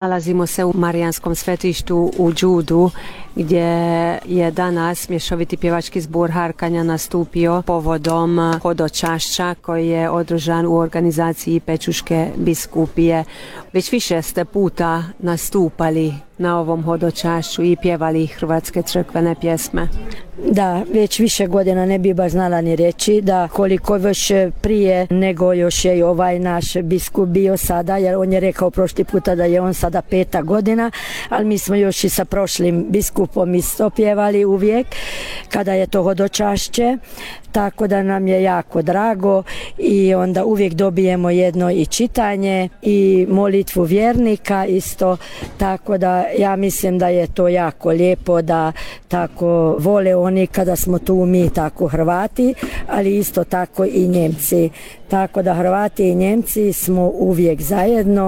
Nalazimo se u Marijanskom svetištu u Đudu, gdje je danas mješoviti pjevački zbor Harkanja nastupio povodom hodočašća koji je održan u organizaciji Pečuške biskupije. Već više ste puta nastupali na ovom hodočašću i pjevali hrvatske crkvene pjesme. Da, već više godina ne bi baš znala ni reći da koliko još prije nego još je ovaj naš biskup bio sada, jer on je rekao prošli puta da je on sada 5. godina, ali mi smo još i sa prošlim biskupom isto pjevali uvijek kada je to hodočašće, tako da nam je jako drago i onda uvijek dobijemo jedno i čitanje i molitvu vjernika isto, tako da ja mislim da je to jako lijepo da tako vole oni kada smo tu mi tako Hrvati, ali isto tako i Njemci. Tako da Hrvati i Njemci smo uvijek zajedno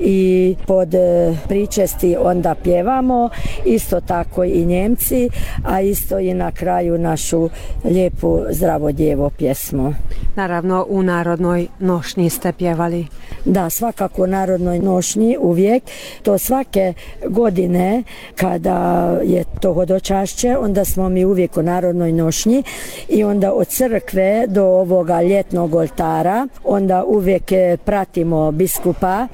i pod pričesti onda pjevamo, isto tako i Njemci, a isto i na kraju našu lijepu Zdravo djevo pjesmu. Naravno u narodnoj nošnji ste pjevali. Da, svakako u narodnoj nošnji uvijek. To svake godine kada je to hodočašće, onda smo mi uvijek u narodnoj nošnji i onda od crkve do ovoga ljetnog oltara onda uvijek pratimo biskupa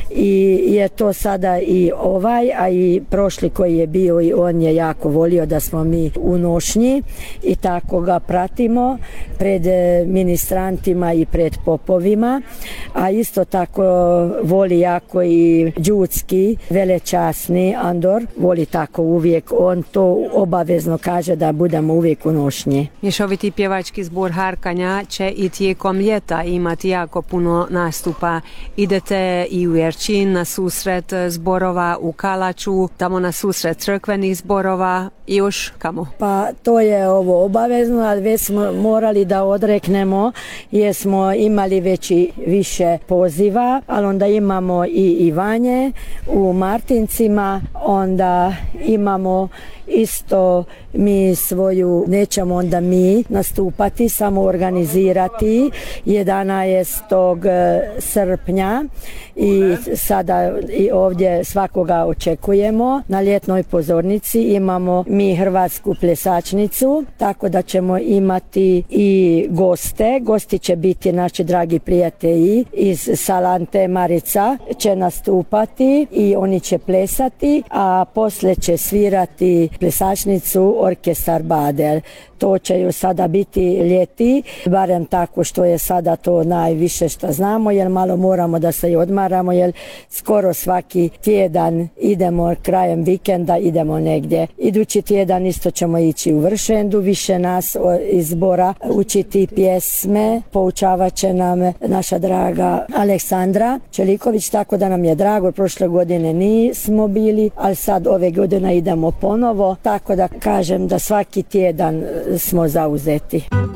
i je to sada i ovaj, a i prošli koji je bio i on je jako volio da smo mi u nošnji i tako ga pratimo pred ministrantima i pred popovima, a isto tako voli jako i đudski velečasni Andor, voli tako uvijek, on to obavezno kaže da budemo uvijek u nošnji. Mješoviti pjevački zbor Harkanja će i tijekom ljeta imati jako puno nastupa. Idete i u Jerčin na susret zborova, u Kalaču, tamo na susret crkvenih zborova i još kamo? Pa to je ovo obavezno, ali već smo morali da odreknemo jer smo imali već i više poziva, ali onda imamo i Ivanje u Martincima, onda imamo isto mi svoju, nećemo onda mi nastupati, samo organizirati 11. srpnja i sada i ovdje svakoga očekujemo. Na ljetnoj pozornici imamo mi hrvatsku plesačnicu, tako da ćemo imati i goste. Gosti će biti naši dragi prijatelji iz Salante Marica će nastupati i oni će plesati, a poslije će svirati plesačnicu orkestar Badel. To će ju sada biti ljeti, barem tako što je sada to najviše što znamo, jer malo moramo da se i odmaramo, jer skoro svaki tjedan idemo, krajem vikenda idemo negdje. Idući tjedan isto ćemo ići u Vršendu, više nas iz zbora učiti pjesme, poučavat će nam naša draga Aleksandra Čeliković, tako da nam je drago, prošle godine nismo bili, ali sad ove godine idemo ponovo, tako da kažem da svaki tjedan smo zauzeti.